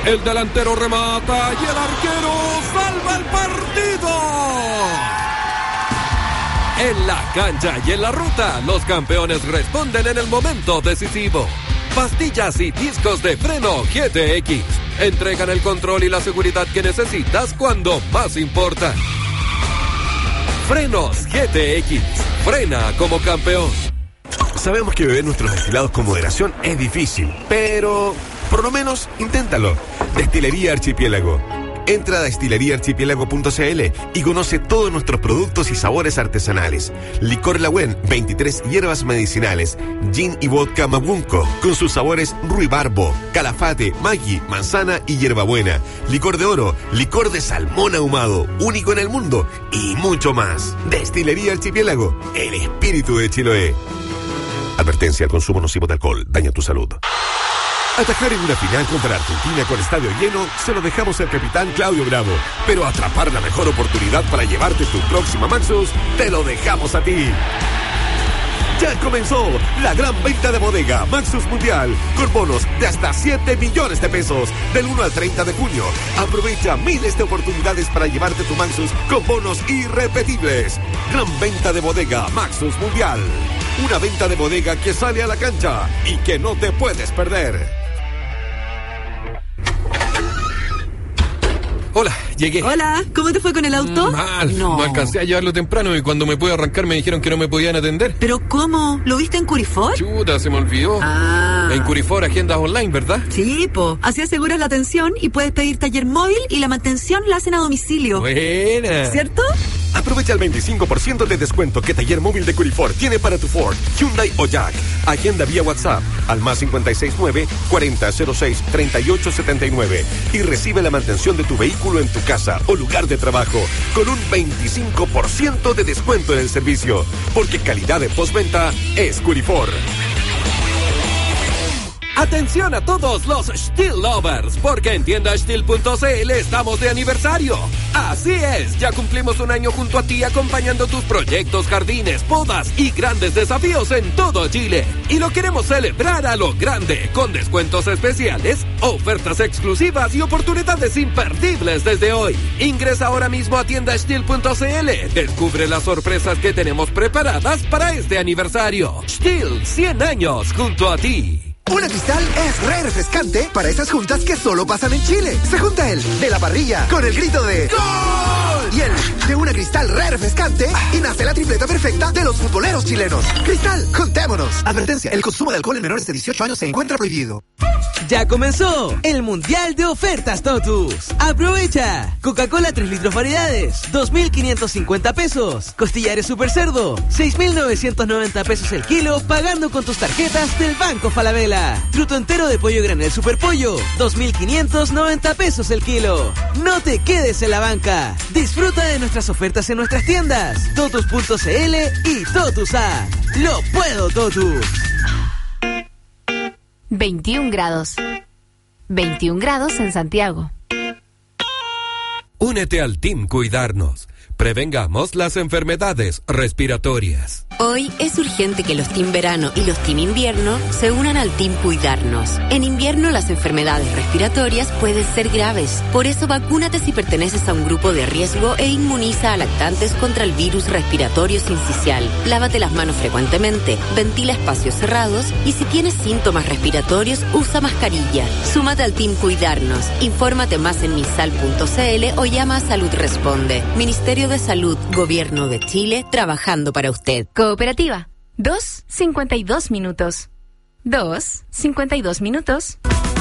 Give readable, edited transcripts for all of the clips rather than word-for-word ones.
El delantero remata y el arquero salva el partido. En la cancha y en la ruta, los campeones responden en el momento decisivo. Pastillas y discos de freno GTX entregan el control y la seguridad que necesitas cuando más importa. Frenos GTX. Frena como campeón. Sabemos que beber nuestros destilados con moderación es difícil, pero por lo menos inténtalo. Destilería Archipiélago. Entra a destileriaarchipiélago.cl y conoce todos nuestros productos y sabores artesanales. Licor Lagüen, 23 hierbas medicinales. Gin y vodka Mabunco, con sus sabores ruibarbo, calafate, maggi, manzana y hierbabuena. Licor de oro, licor de salmón ahumado, único en el mundo, y mucho más. Destilería Archipiélago, el espíritu de Chiloé. Advertencia: el consumo nocivo de alcohol daña tu salud. Atajar en una final contra Argentina con estadio lleno se lo dejamos al capitán Claudio Bravo, pero atrapar la mejor oportunidad para llevarte tu próxima Maxus te lo dejamos a ti. Ya comenzó la gran venta de bodega Maxus Mundial con bonos de hasta 7 millones de pesos del 1 al 30 de junio. Aprovecha miles de oportunidades para llevarte tu Maxus con bonos irrepetibles. Gran venta de bodega Maxus Mundial. Una venta de bodega que sale a la cancha y que no te puedes perder. Hola, llegué. Hola, ¿cómo te fue con el auto? Mal, no alcancé a llevarlo temprano y cuando me pude arrancar me dijeron que no me podían atender. ¿Pero cómo? ¿Lo viste en Curifor? Chuta, se me olvidó. En Curifor, agendas online, ¿verdad? Sí, po. Así aseguras la atención y puedes pedir taller móvil y la mantención la hacen a domicilio. Buena. ¿Cierto? Aprovecha el 25% de descuento que Taller Móvil de Curifor tiene para tu Ford, Hyundai o Jack. Agenda vía WhatsApp al más 569-4006-3879 y recibe la mantención de tu vehículo en tu casa o lugar de trabajo con un 25% de descuento en el servicio, porque calidad de postventa es Curifor. Atención a todos los Stihl Lovers, porque en tiendastihl.cl estamos de aniversario. Así es, ya cumplimos un año junto a ti acompañando tus proyectos, jardines, podas y grandes desafíos en todo Chile. Y lo queremos celebrar a lo grande, con descuentos especiales, ofertas exclusivas y oportunidades imperdibles desde hoy. Ingresa ahora mismo a tiendastihl.cl. Descubre las sorpresas que tenemos preparadas para este aniversario. Stihl, 100 años junto a ti. Una Cristal es re refrescante para esas juntas que solo pasan en Chile. Se junta el de la parrilla con el grito de ¡Gol! Y el de una Cristal re refrescante y nace la tripleta perfecta de los futboleros chilenos. Cristal, juntémonos. Advertencia: el consumo de alcohol en menores de 18 años se encuentra prohibido. Ya comenzó el Mundial de Ofertas Totus. Aprovecha. Coca-Cola 3 litros variedades, 2.550 pesos. Costillares Super Cerdo, 6.990 pesos el kilo, pagando con tus tarjetas del Banco Falabella. Fruto entero de pollo granel Super Pollo, 2.590 pesos el kilo. No te quedes en la banca. Disfruta de nuestras ofertas en nuestras tiendas, totus.cl y Totus App. Lo puedo, Totus. 21 grados. 21 grados en Santiago. Únete al Team Cuidarnos. Prevengamos las enfermedades respiratorias. Hoy es urgente que los Team Verano y los Team Invierno se unan al Team Cuidarnos. En invierno las enfermedades respiratorias pueden ser graves. Por eso vacúnate si perteneces a un grupo de riesgo e inmuniza a lactantes contra el virus respiratorio sincicial. Lávate las manos frecuentemente, ventila espacios cerrados y si tienes síntomas respiratorios, usa mascarilla. Súmate al Team Cuidarnos. Infórmate más en misal.cl o llama a Salud Responde. Ministerio de Salud, Gobierno de Chile, trabajando para usted. Cooperativa. 2:52 minutos. 2:52 minutos.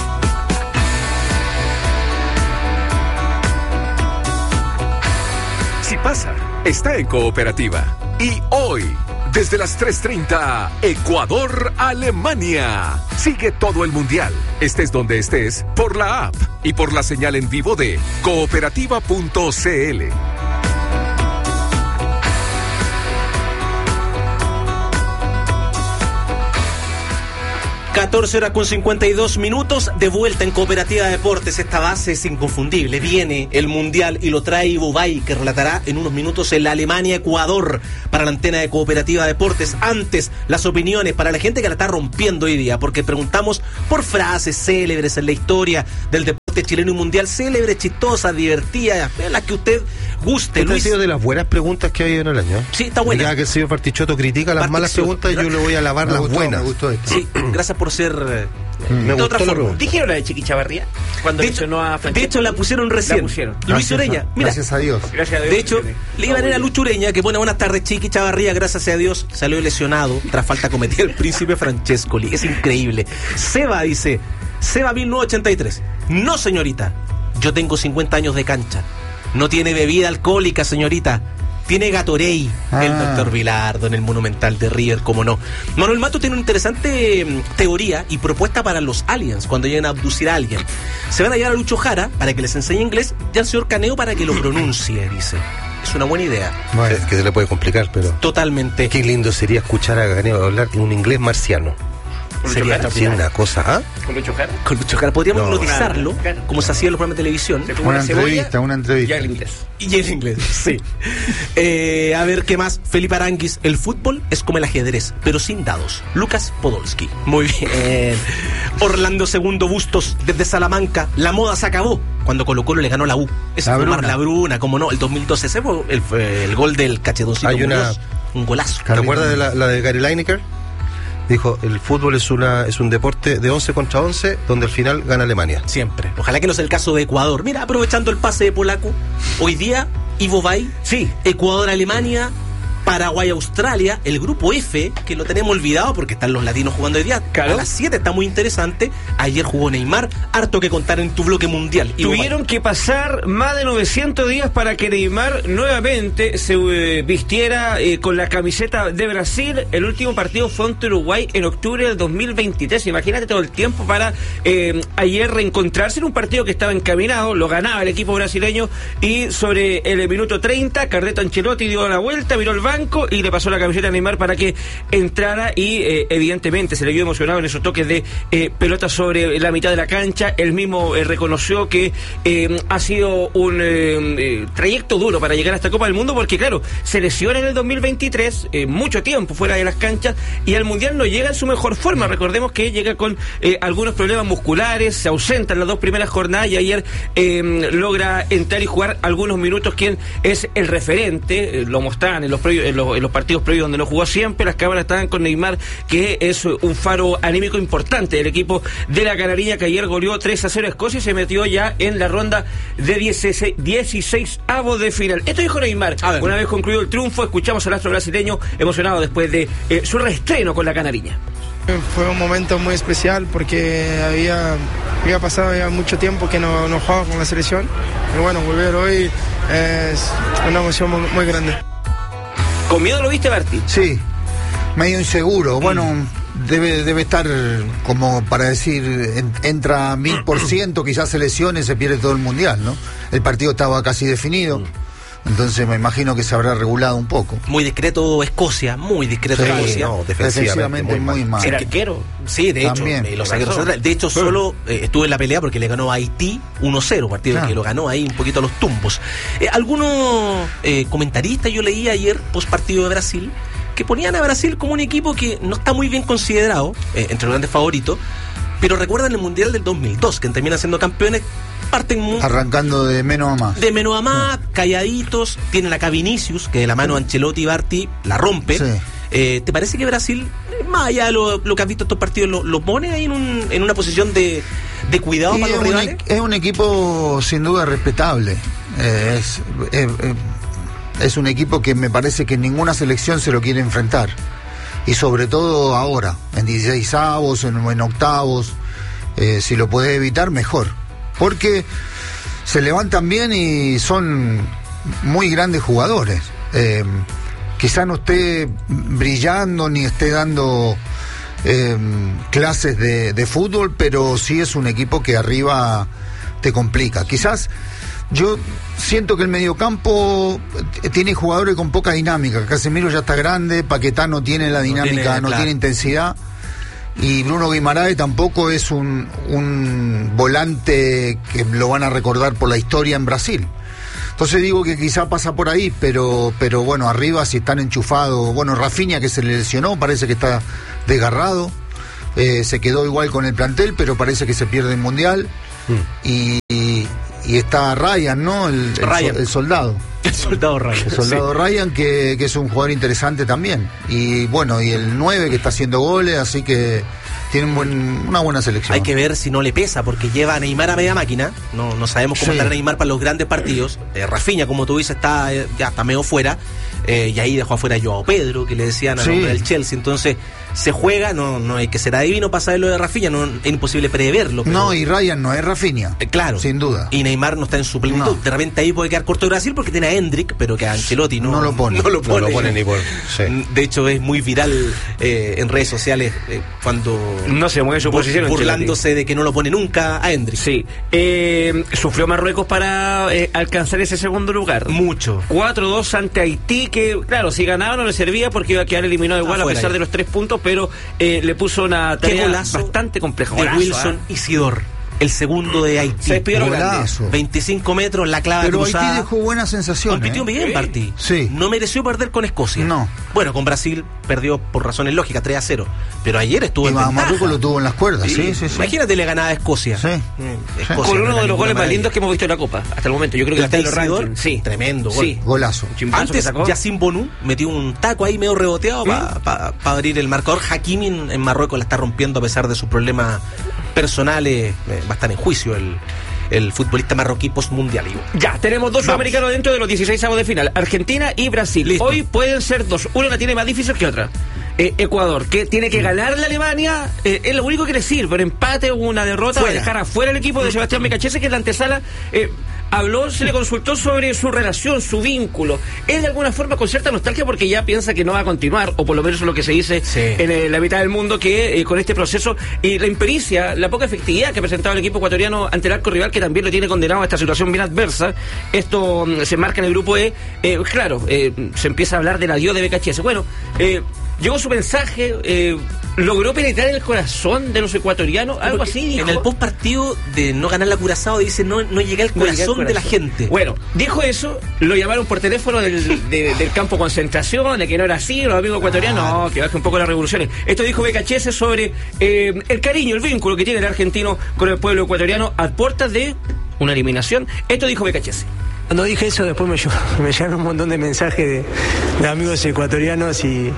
Si pasa, está en Cooperativa. Y hoy, desde las 3:30, Ecuador-Alemania. Sigue todo el Mundial, estés donde estés, por la app y por la señal en vivo de cooperativa.cl. 14:52, de vuelta en Cooperativa Deportes. Esta base es inconfundible. Viene el Mundial y lo trae Ivo Bay, que relatará en unos minutos el Alemania-Ecuador para la antena de Cooperativa Deportes. Antes, las opiniones para la gente que la está rompiendo hoy día, porque preguntamos por frases célebres en la historia del deporte deporte chileno y mundial, célebre, chistosa, divertida, la que usted guste. Esta Luis, ha sido de las buenas preguntas que ha habido en el año. Sí, está buena. Ya que el señor Partichotto critica las malas preguntas, yo le voy a lavar las buenas. Me gustó esto. Sí, gracias por ser... Me de otra gustó la forma. pregunta. ¿Dijeron la de Chiqui Chavarría? Cuando mencionó a Francesco. De hecho, la pusieron recién. La pusieron. Luis Ureña. Mira, Gracias a Dios. Gracias a Dios. de hecho, le iban a ir a Lucho Ureña, que pone buenas tardes, Chiqui Chavarría, gracias a Dios, salió lesionado tras falta cometida el príncipe Francescoli. Es increíble. Seba dice, Seba 1983. No, señorita, yo tengo 50 años de cancha. No tiene bebida alcohólica, señorita. Tiene Gatorade, el doctor Vilardo en el Monumental de River, como no. Manuel Mato tiene una interesante teoría y propuesta para los aliens cuando lleguen a abducir a alguien. Se van a llevar a Lucho Jara para que les enseñe inglés y al señor Caneo para que lo pronuncie, dice. Es una buena idea. Bueno. Que se le puede complicar, pero... Totalmente. Qué lindo sería escuchar a Caneo hablar en un inglés marciano. Sería así una cosa, ¿ah? ¿Con Lucho Jara? Con Lucho Jara. Podríamos No, hipnotizarlo, claro. como se hacía en los programas de televisión. Se come Una cebolla entrevista. y el inglés. Y en inglés, sí. A ver, ¿qué más? Felipe Aranguis, el fútbol es como el ajedrez, pero sin dados. Lucas Podolski. Muy bien. Orlando Segundo Bustos, desde Salamanca. La moda se acabó cuando Colo-Colo le ganó la U. Ese fue Omar Labruna, como no, el 2012. Ese fue el gol del Cachetoncito. Hay Muñoz, un golazo. ¿Te acuerdas de la de Gary Lineker? Dijo, el fútbol es un deporte de 11 contra 11, donde al final gana Alemania. Siempre. Ojalá que no sea el caso de Ecuador. Mira, aprovechando el pase de Polaco, hoy día, Ivo Bay, sí, Ecuador-Alemania, Paraguay-Australia, el grupo F, que lo tenemos olvidado porque están los latinos jugando hoy día. Claro. A las 7 está muy interesante. Ayer jugó Neymar, harto que contar en tu bloque mundial. Ivo Tuvieron que pasar más de 900 días para que Neymar nuevamente se vistiera con la camiseta de Brasil. El último partido fue ante Uruguay en octubre del 2023. Imagínate todo el tiempo para ayer reencontrarse en un partido que estaba encaminado, lo ganaba el equipo brasileño y sobre el minuto 30 Carleto Ancelotti dio la vuelta, miró el banco y le pasó la camiseta a Neymar para que entrara y evidentemente se le vio emocionado en esos toques de pelota sobre la mitad de la cancha. Él mismo reconoció que ha sido un trayecto duro para llegar a esta Copa del Mundo porque claro, se lesiona en el 2023, mucho tiempo fuera de las canchas y al Mundial no llega en su mejor forma. Recordemos que llega con algunos problemas musculares, se ausenta en las 2 primeras jornadas y ayer logra entrar y jugar algunos minutos. Quien es el referente, lo mostraban en los partidos previos donde no jugó siempre. Las cámaras estaban con Neymar, que es un faro anímico importante del equipo de la Canariña, que ayer goleó 3-0 a Escocia y se metió ya en la ronda de 16avos de final. Esto dijo Neymar una vez concluido el triunfo. Escuchamos al astro brasileño emocionado después de su reestreno con la Canariña. Fue un momento muy especial porque había pasado ya mucho tiempo que no jugaba con la selección y bueno, volver hoy es una emoción muy grande. ¿Con miedo lo viste, Berti? Sí, medio inseguro. Bueno, debe estar como para decir, entra 1000%, quizás se lesione, se pierde todo el Mundial, ¿no? El partido estaba casi definido. Entonces me imagino que se habrá regulado un poco. Muy discreto Escocia, muy discreto Escocia. No, defensivamente muy mal. ¿El arquero? Sí, de hecho, También. los zagueros centrales. De hecho, solo estuve en la pelea porque le ganó a Haití 1-0, partido que lo ganó ahí un poquito a los tumbos. Algunos comentaristas yo leí ayer, post partido de Brasil, que ponían a Brasil como un equipo que no está muy bien considerado, entre los grandes favoritos, pero recuerdan el Mundial del 2002, que terminan siendo campeones. Parten arrancando de menos a más. De menos a más, calladitos. Tienen acá Vinicius, que de la mano Ancelotti y Barty la rompe. Sí. ¿Te parece que Brasil, más allá de lo que has visto estos partidos, lo pone ahí en una posición de cuidado para los rivales? Es un equipo sin duda respetable. Es un equipo que me parece que ninguna selección se lo quiere enfrentar. Y sobre todo ahora, en 16avos, en octavos. Si lo podés evitar, mejor. Porque se levantan bien y son muy grandes jugadores. Quizá no esté brillando ni esté dando clases de fútbol, pero sí es un equipo que arriba te complica. Quizás yo siento que el mediocampo tiene jugadores con poca dinámica. Casemiro ya está grande, Paquetá no tiene la dinámica, no tiene intensidad. Y Bruno Guimaraes tampoco es un volante que lo van a recordar por la historia en Brasil. Entonces digo que quizá pasa por ahí, pero bueno, arriba si están enchufados. Bueno, Rafinha, que se le lesionó, parece que está desgarrado. Se quedó igual con el plantel, pero parece que se pierde el Mundial. Y y está Ryan, ¿no? El soldado. El soldado Ryan. El soldado Ryan, que es un jugador interesante también. Y bueno, y el 9 que está haciendo goles, así que tiene una buena selección. Hay que ver si no le pesa, porque lleva a Neymar a media máquina. No sabemos cómo estará Neymar para los grandes partidos. Rafinha, como tú dices, ya está medio fuera. Y ahí dejó afuera a Joao Pedro, que le decían al hombre del Chelsea. Entonces se juega, no hay que ser adivino para saber lo de Rafinha, es imposible preverlo. Pero... No, y Ryan no es Rafinha. Claro. Sin duda. Y Neymar no está en su plenitud. De repente ahí puede quedar corto de Brasil porque tiene a Hendrick, pero que a Ancelotti no lo pone. No lo pone ni por... Sí. De hecho, es muy viral en redes sociales cuando... No se mueve su posición. Burlándose de que no lo pone nunca a Hendrick. Sí. Sufrió Marruecos para alcanzar ese segundo lugar. Mucho. 4-2 ante Haití, que claro, si ganaba no le servía porque iba a quedar eliminado igual a pesar de los 3 puntos, pero le puso una tarea bastante compleja. De Wilson Isidor, el segundo de Haití. Se despidieron 25 metros, la clava pero cruzada. Haití dejó buenas sensaciones. Compitió bien Martí. Sí. No mereció perder con Escocia. No. Bueno, con Brasil perdió por razones lógicas, 3-0. Pero ayer estuvo en ventaja. Marruecos lo tuvo en las cuerdas, sí. Imagínate, le ganaba a Escocia. Sí. Escocia con uno de los goles más lindos que hemos visto en la Copa hasta el momento. Yo creo que está en los rankings. Sí. Tremendo gol. Sí. Golazo. Antes, Yacine Bonou metió un taco ahí medio reboteado para abrir el marcador. Hakimi en Marruecos la está rompiendo a pesar de sus problemas personales. Va a estar en juicio el futbolista marroquí postmundial. Ya, tenemos dos sudamericanos dentro de los 16avos de final, Argentina y Brasil. Listo. Hoy pueden ser dos, una la tiene más difícil que otra. Ecuador, que tiene que ganar la Alemania, es lo único que le sirve, un empate o una derrota, va a dejar afuera el equipo de Sebastián Becachese, que en la antesala habló, se le consultó sobre su relación, su vínculo. Él de alguna forma con cierta nostalgia porque ya piensa que no va a continuar, o por lo menos es lo que se dice en la mitad del mundo, que con este proceso y la impericia, la poca efectividad que ha presentado el equipo ecuatoriano ante el arco rival, que también lo tiene condenado a esta situación bien adversa. Esto se marca en el grupo E. Se empieza a hablar del adiós de Becachese. Bueno, llegó su mensaje, logró penetrar en el corazón de los ecuatorianos, algo así dijo. En el post partido de no ganar la Curazao dice no llegué al corazón de la gente. Bueno, dijo eso, lo llamaron por teléfono del campo de concentración, de que no era así, los amigos ecuatorianos, que baje un poco las revoluciones. Esto dijo Becachese sobre el cariño, el vínculo que tiene el argentino con el pueblo ecuatoriano a puertas de una eliminación. Esto dijo Becachese. Cuando dije eso, después me llegaron un montón de mensajes de amigos ecuatorianos y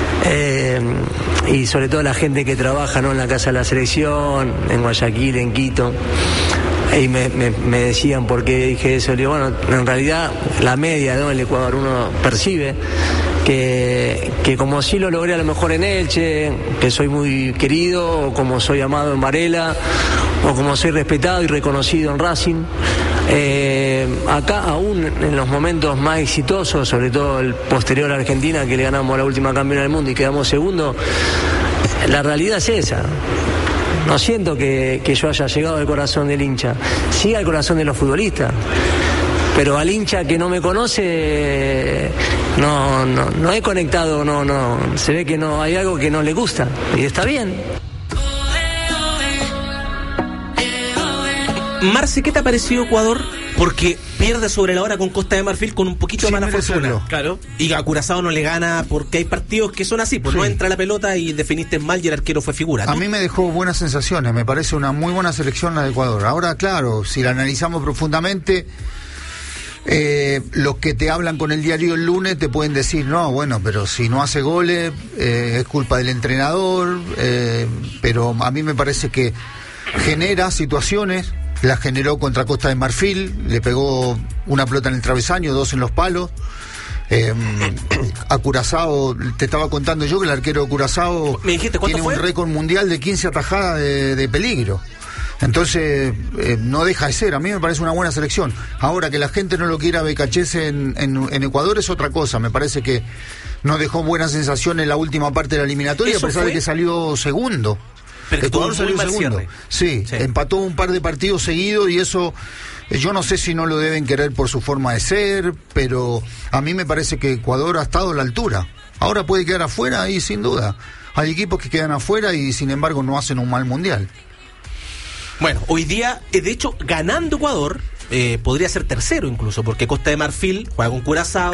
sobre todo la gente que trabaja, ¿no?, en la Casa de la Selección, en Guayaquil, en Quito. Y me decían por qué dije eso. Le digo, bueno, en realidad la media, ¿no?, el Ecuador, uno percibe que como sí lo logré a lo mejor en Elche, que soy muy querido, o como soy amado en Varela, o como soy respetado y reconocido en Racing, acá aún en los momentos más exitosos, sobre todo el posterior a Argentina, que le ganamos a la última campeona del mundo y quedamos segundo, la realidad es esa. No siento que yo haya llegado al corazón del hincha, sí al corazón de los futbolistas, pero al hincha que no me conoce no he conectado, no se ve que no hay algo que no le gusta y está bien. Marce, ¿qué te ha parecido Ecuador? Porque pierde sobre la hora con Costa de Marfil con un poquito de mala fortuna. Claro. Y a Curazao no le gana porque hay partidos que son así, pues no entra la pelota y definiste mal y el arquero fue figura. A mí me dejó buenas sensaciones, me parece una muy buena selección la de Ecuador. Ahora, claro, si la analizamos profundamente, los que te hablan con el diario el lunes te pueden decir, no, bueno, pero si no hace goles, es culpa del entrenador, pero a mí me parece que genera situaciones. La generó contra Costa de Marfil, le pegó una pelota en el travesaño, 2 en los palos. A Curazao, te estaba contando yo que el arquero de Curazao tiene un récord mundial de 15 atajadas de peligro. Entonces, no deja de ser. A mí me parece una buena selección. Ahora, que la gente no lo quiera Becachese en Ecuador es otra cosa. Me parece que no dejó buena sensación en la última parte de la eliminatoria, a pesar de que salió segundo. Pero Ecuador salió segundo. Sí, empató un par de partidos seguidos y eso, yo no sé si no lo deben querer por su forma de ser, pero a mí me parece que Ecuador ha estado a la altura. Ahora puede quedar afuera y sin duda. Hay equipos que quedan afuera y sin embargo no hacen un mal mundial. Bueno, hoy día, de hecho, ganando Ecuador, podría ser tercero incluso, porque Costa de Marfil juega con Curazao,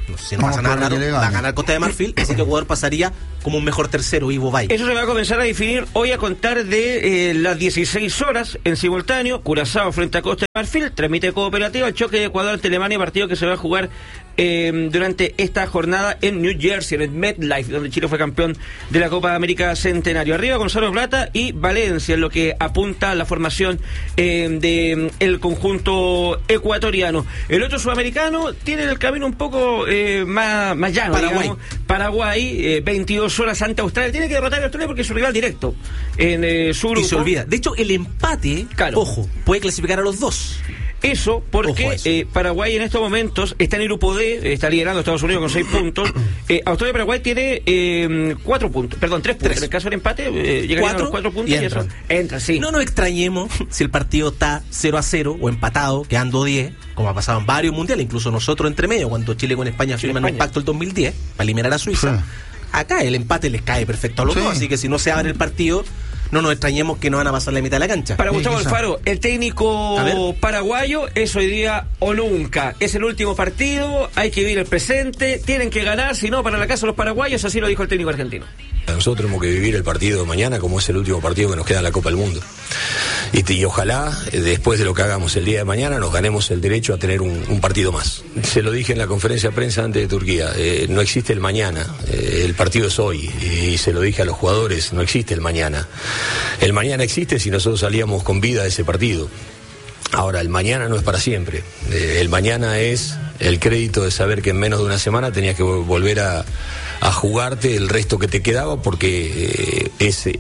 No sé si no pasa nada raro, va a ganar Costa de Marfil, así que Ecuador pasaría como un mejor tercero, Ivo Bay. Eso se va a comenzar a definir hoy a contar de las 16 horas en simultáneo. Curazao frente a Costa de Marfil, transmite Cooperativa, el choque de Ecuador ante Alemania, partido que se va a jugar durante esta jornada en New Jersey, en el MetLife, donde Chile fue campeón de la Copa América Centenario. Arriba Gonzalo Plata y Valencia, en lo que apunta la formación de el conjunto ecuatoriano. El otro sudamericano tiene el camino un poco más llano, Paraguay, 22 horas ante Australia. Tiene que derrotar a Australia porque es su rival directo en su grupo. Y se olvida. De hecho, el empate, ojo, puede clasificar a los dos. Eso porque Paraguay en estos momentos está en el grupo D, está liderando Estados Unidos con 6 puntos. Australia y Paraguay tiene 4 puntos, perdón, 3 puntos. En el caso del empate, llegarían a los 4 puntos y eso entra, sí. No nos extrañemos si el partido está 0-0 o empatado, quedando 10, como ha pasado en varios mundiales, incluso nosotros entre medio, cuando Chile con España firman un pacto el 2010 para eliminar a Suiza. Sí. Acá el empate les cae perfecto a los dos, así que si no se abre el partido, no nos extrañemos que no van a pasar la mitad de la cancha. Para Gustavo Alfaro, el técnico paraguayo es hoy día o nunca. Es el último partido, hay que vivir el presente, tienen que ganar, si no, para la casa los paraguayos, así lo dijo el técnico argentino. Nosotros tenemos que vivir el partido de mañana como es el último partido que nos queda en la Copa del Mundo. Y ojalá, después de lo que hagamos el día de mañana, nos ganemos el derecho a tener un partido más. Se lo dije en la conferencia de prensa antes de Turquía, no existe el mañana, el partido es hoy. Y se lo dije a los jugadores, no existe el mañana. El mañana existe si nosotros salíamos con vida de ese partido. Ahora, el mañana no es para siempre. El mañana es el crédito de saber que en menos de una semana tenías que volver a jugarte el resto que te quedaba, porque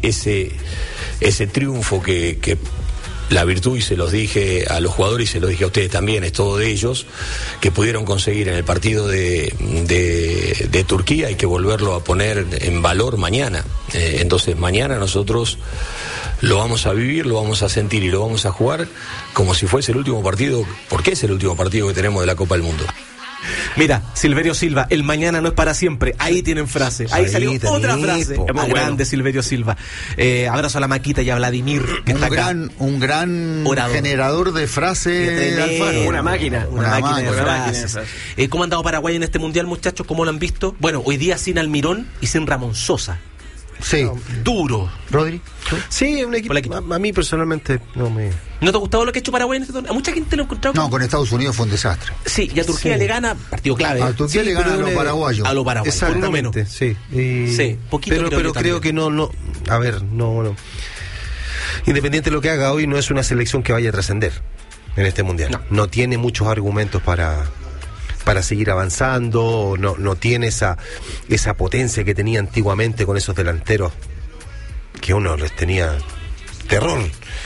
ese triunfo que la virtud, y se los dije a los jugadores y se los dije a ustedes también, es todo de ellos, que pudieron conseguir en el partido de Turquía, hay que volverlo a poner en valor mañana. Entonces mañana nosotros lo vamos a vivir, lo vamos a sentir y lo vamos a jugar como si fuese el último partido, porque es el último partido que tenemos de la Copa del Mundo. Mira, Silverio Silva, el mañana no es para siempre. Ahí tienen frase. Ahí salió otra frase. Más grande, Silverio Silva. Abrazo a la Maquita y a Vladimir, que está acá. Un gran orador, generador de frases de Alfaro. Una máquina de frases. ¿Cómo ha andado Paraguay en este mundial, muchachos? ¿Cómo lo han visto? Bueno, hoy día sin Almirón y sin Ramón Sosa. Sí. Duro. ¿Rodri? Sí, un equipo. A mí personalmente no me... ¿No te ha gustado lo que ha hecho Paraguay en este torneo? A mucha gente lo ha encontrado. No, con Estados Unidos fue un desastre. Sí, y a Turquía le gana, partido clave. A Turquía le gana a los paraguayos. A los paraguayos. Exactamente, sí. Sí, poquito. Pero creo que no. A ver, no. Independiente de lo que haga hoy, no es una selección que vaya a trascender en este mundial. No tiene muchos argumentos para seguir avanzando, no tiene esa potencia que tenía antiguamente con esos delanteros que uno les tenía terror.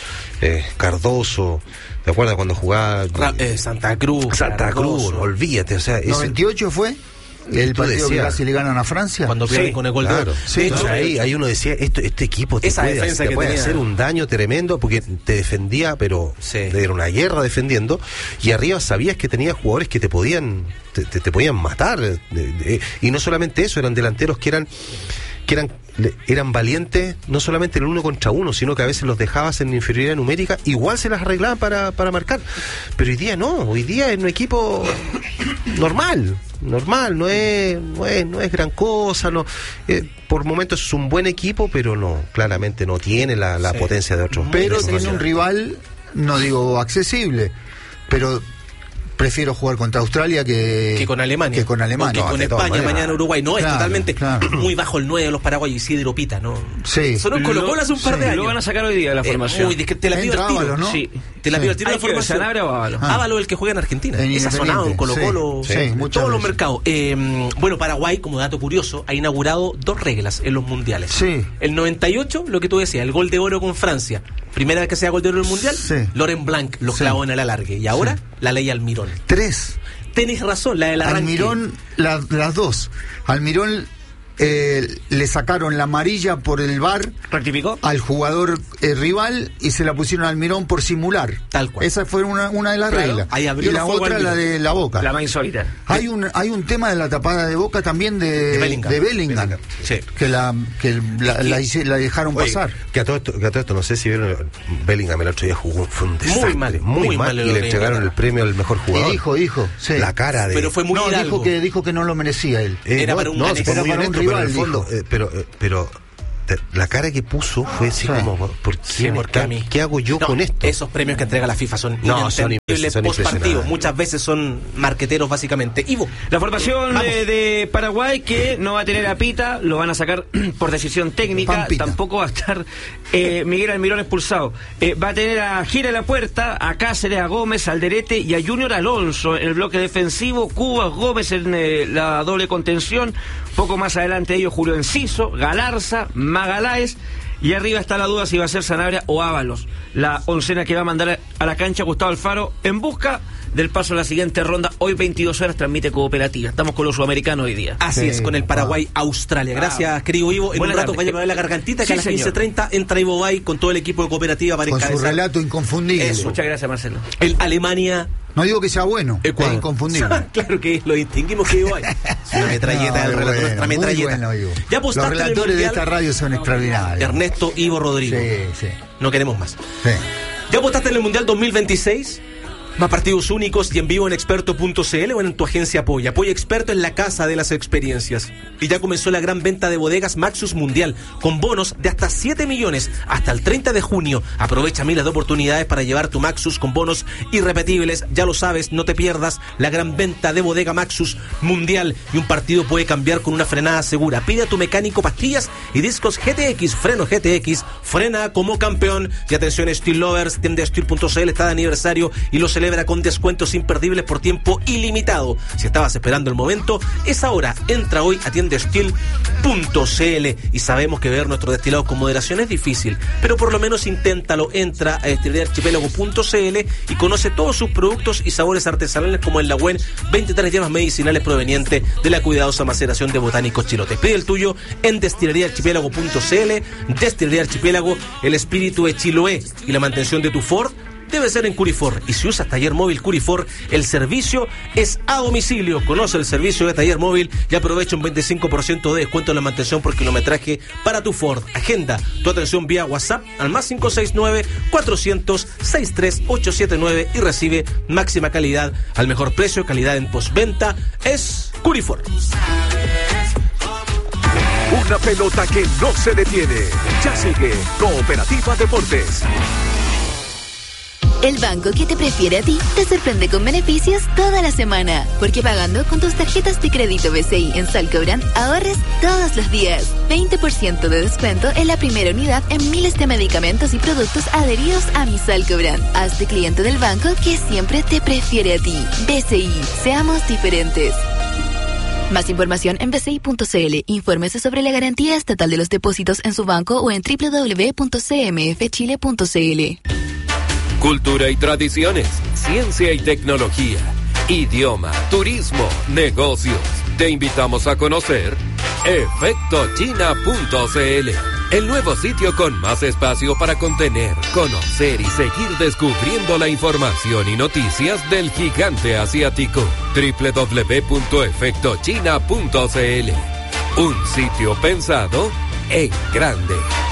Cardoso, ¿te acuerdas cuando jugaba Santa Cruz, olvídate, o sea, 98 fue el partido que casi le ganan a Francia cuando pierden con el gol de oro. Sí, entonces ahí uno decía, este equipo te puede hacer un daño tremendo, porque te defendía, pero era una guerra defendiendo, y arriba sabías que tenía jugadores que te podían matar, y no solamente eso, eran delanteros que eran valientes, no solamente en el 1 contra 1, sino que a veces los dejabas en inferioridad numérica, igual se las arreglaban para marcar. Pero hoy día no, hoy día es un equipo normal, no es gran cosa, por momentos es un buen equipo, pero claramente no tiene la potencia de otros. Pero tiene un rival, no digo accesible, pero prefiero jugar contra Australia que con Alemania. Con España, mañana Uruguay. No, es totalmente muy bajo el 9 de los paraguayos, Isidro Pita, ¿no? Sí. Sonó en Colo-Colo hace un par de años. Lo van a sacar hoy día de la formación. Te la pido al tiro, Ábalos, ¿no? Sí. Te la pido al tiro de la formación. Ábalos, el que juega en Argentina. Esa ha sonado en Colo-Colo, todos los mercados. Bueno, Paraguay, como dato curioso, ha inaugurado 2 reglas en los mundiales. Sí. El 98, lo que tú decías, el gol de oro con Francia. Primera vez que se da gol de oro en el mundial, Laurent Blanc lo clavó en el alargue. Y ahora, la ley Almirón. 3. Tenés razón, la del arranque. Almirón, las dos. Almirón le sacaron la amarilla por el VAR. ¿Rectificó? Al jugador rival y se la pusieron al Mirón por simular. Tal cual. Esa fue una de las reglas. Y la otra, la de la Boca. La más insólita. Hay un tema de la tapada de Boca también de Bellingham. Sí. Que la dejaron pasar. Que a todo esto, no sé si vieron, Bellingham el otro día jugó, fue un desastre, muy mal, y le entregaron el premio al mejor jugador. Y dijo, sí. La cara de... Pero fue muy dijo que no lo merecía él. Era para un rival, pero la cara que puso fue así como, ¿qué hago yo con esto? Esos premios que entrega la FIFA son inentendibles post partido. Muchas veces son marqueteros, básicamente. Ivo. La formación de Paraguay, que no va a tener a Pita, lo van a sacar por decisión técnica. Pampita. Tampoco va a estar Miguel Almirón expulsado. Va a tener a Gira en la puerta, a Cáceres, a Gómez, a Alderete y a Junior Alonso en el bloque defensivo. Cubas, Gómez en la doble contención. Poco más adelante ellos, Julio Enciso, Galarza, Magaláes, y arriba está la duda si va a ser Sanabria o Ábalos. La oncena que va a mandar a la cancha Gustavo Alfaro en busca del paso a la siguiente ronda. Hoy 22 horas transmite Cooperativa. Estamos con los sudamericanos hoy día. Así es, con el Paraguay-Australia. Gracias, querido Ivo. En un rato vaya a ver la gargantita, que a las 15:30 entra Ivo Bay con todo el equipo de Cooperativa para encabezar. Con su relato inconfundible. Eso. Muchas gracias, Marcelo. El Alemania... No digo que sea bueno, es inconfundible. Claro que lo distinguimos que Ivo Bay. Una metralleta del relato, nuestra metralleta. Ya los relatores de esta radio son extraordinarios. Ernesto Ivo Rodrigo. Sí. No queremos más. Sí. ¿Ya apostaste en el Mundial 2026? Más partidos únicos y en vivo en experto.cl o en tu agencia Apoya. Apoya Experto en la casa de las experiencias. Y ya comenzó la gran venta de bodegas Maxus Mundial, con bonos de hasta 7 millones hasta el 30 de junio. Aprovecha miles de oportunidades para llevar tu Maxus con bonos irrepetibles. Ya lo sabes, no te pierdas la gran venta de bodega Maxus Mundial. Y un partido puede cambiar con una frenada segura. Pide a tu mecánico pastillas y discos GTX. Freno GTX, frena como campeón. Y atención, Steel Lovers, tienda Steel.cl está de aniversario y lo celebra con descuentos imperdibles por tiempo ilimitado. Si estabas esperando el momento, es ahora. Entra hoy a tiendasteel.cl. Y sabemos que ver nuestro destilado con moderación es difícil, pero por lo menos inténtalo. Entra a destileríaarchipiélago.cl y conoce todos sus productos y sabores artesanales, como el Lagüen, 23 yemas medicinales provenientes de la cuidadosa maceración de botánicos chilotes. Pide el tuyo en destileríaarchipiélago.cl. Destilería Archipiélago, el espíritu de Chiloé y la mantención de tu Ford debe ser en Curifor. Y si usas taller móvil Curifor, el servicio es a domicilio. Conoce el servicio de taller móvil y aprovecha un 25% de descuento en la mantención por kilometraje para tu Ford. Agenda tu atención vía WhatsApp al más 569-400-63879 y recibe máxima calidad al mejor precio. Calidad en postventa es Curifor. Una pelota que no se detiene. Ya sigue Cooperativa Deportes. El banco que te prefiere a ti te sorprende con beneficios toda la semana. Porque pagando con tus tarjetas de crédito BCI en Salcobran, ahorres todos los días. 20% de descuento en la primera unidad en miles de medicamentos y productos adheridos a mi Salcobran. Hazte cliente del banco que siempre te prefiere a ti. BCI, seamos diferentes. Más información en bci.cl. Infórmese sobre la garantía estatal de los depósitos en su banco o en www.cmfchile.cl. Cultura y tradiciones, ciencia y tecnología, idioma, turismo, negocios. Te invitamos a conocer efectochina.cl, el nuevo sitio con más espacio para contener, conocer y seguir descubriendo la información y noticias del gigante asiático. www.efectochina.cl, un sitio pensado en grande.